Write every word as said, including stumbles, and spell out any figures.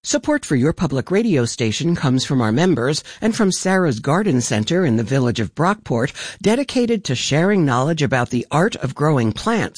Support for your public radio station comes from our members and from Sarah's Garden Center in the village of Brockport, dedicated to sharing knowledge about the art of growing plants